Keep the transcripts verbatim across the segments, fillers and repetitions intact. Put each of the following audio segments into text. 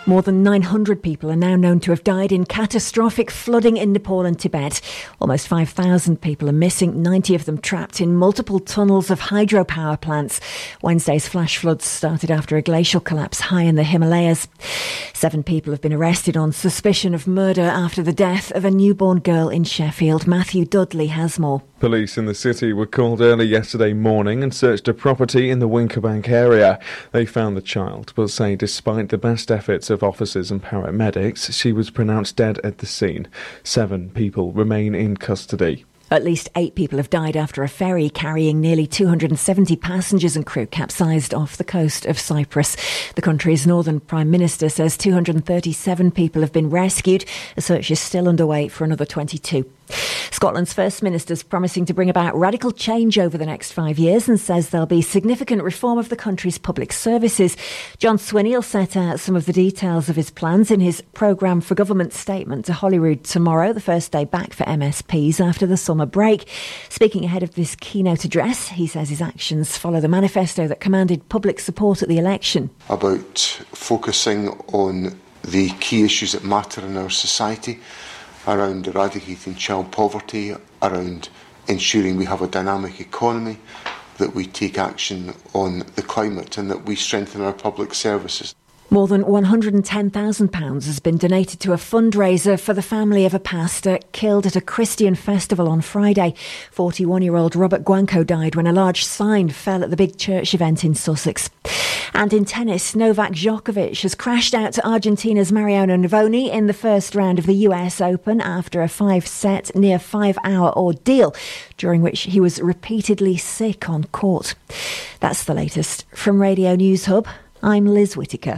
More than nine hundred people are now known to have died in catastrophic flooding in Nepal and Tibet. Almost five thousand people are missing, ninety of them trapped in multiple tunnels of hydropower plants. Wednesday's flash floods started after a glacial collapse high in the Himalayas. Seven people have been arrested on suspicion of murder after the death of a newborn girl in Sheffield. Matthew Dudley has more. Police in the city were called early yesterday morning and searched a property in the Wincobank area. They found the child, but say despite the best efforts of officers and paramedics, she was pronounced dead at the scene. Seven people remain in custody. At least eight people have died after a ferry carrying nearly two hundred seventy passengers and crew capsized off the coast of Cyprus. The country's northern Prime Minister says two hundred thirty-seven people have been rescued. A search is still underway for another twenty-two. Scotland's First Minister's promising to bring about radical change over the next five years and says there'll be significant reform of the country's public services. John Swinney will set out some of the details of his plans in his programme for government statement to Holyrood tomorrow, the first day back for M S Ps after the summer break. Speaking ahead of this keynote address, he says his actions follow the manifesto that commanded public support at the election. About focusing on the key issues that matter in our society, around eradicating child poverty, around ensuring we have a dynamic economy, that we take action on the climate and that we strengthen our public services. More than one hundred ten thousand pounds has been donated to a fundraiser for the family of a pastor killed at a Christian festival on Friday. forty-one-year-old Robert Guanco died when a large sign fell at the big church event in Sussex. And in tennis, Novak Djokovic has crashed out to Argentina's Mariano Navoni in the first round of the U S Open after a five-set, near five-hour ordeal, during which he was repeatedly sick on court. That's the latest. From Radio News Hub, I'm Liz Whittaker.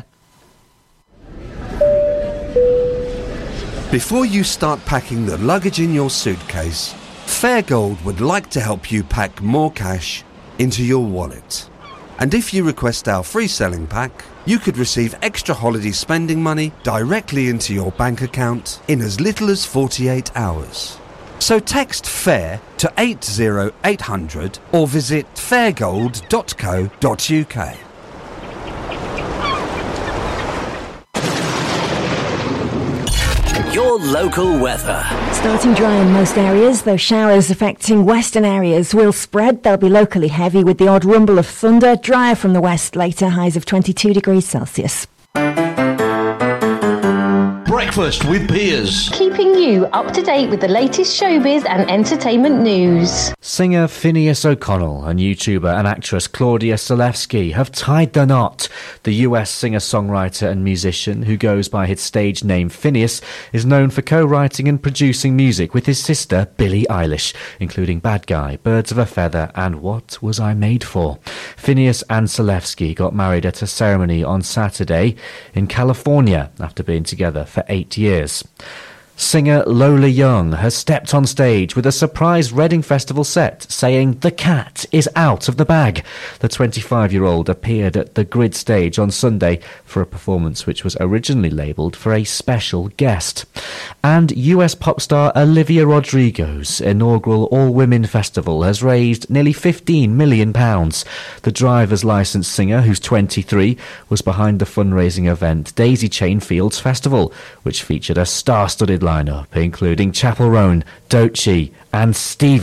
Before you start packing the luggage in your suitcase, Fairgold would like to help you pack more cash into your wallet. And if you request our free selling pack, you could receive extra holiday spending money directly into your bank account in as little as forty-eight hours. So text FAIR to eight oh eight hundred or visit fairgold dot co dot uk. Your local weather. Starting dry in most areas, though showers affecting western areas will spread. They'll be locally heavy with the odd rumble of thunder. Drier from the west later, highs of twenty-two degrees Celsius. Breakfast with Piers. Keeping you up to date with the latest showbiz and entertainment news. Singer Phineas O'Connell and YouTuber and actress Claudia Zalewski have tied the knot. The U S singer-songwriter and musician, who goes by his stage name Phineas, is known for co-writing and producing music with his sister Billie Eilish, including Bad Guy, Birds of a Feather and What Was I Made For? Phineas and Zalewski got married at a ceremony on Saturday in California after being together for eight years. Singer Lola Young has stepped on stage with a surprise Reading Festival set saying the cat is out of the bag. The twenty-five-year-old appeared at the Grid stage on Sunday for a performance which was originally labelled for a special guest. And U S pop star Olivia Rodrigo's inaugural all-women festival has raised nearly fifteen million pounds. The driver's licensed singer, who's twenty-three, was behind the fundraising event Daisy Chain Fields Festival, which featured a star-studded lineup including Chapel Roan, Doechii and Stevie